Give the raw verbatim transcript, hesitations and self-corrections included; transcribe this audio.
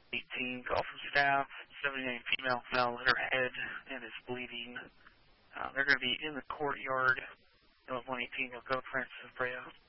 eighteen, call from staff, seventy-nine female, fell, hit her head and is bleeding. Uh, they're going to be in the courtyard of one eighteen. You'll go, Francis Brea.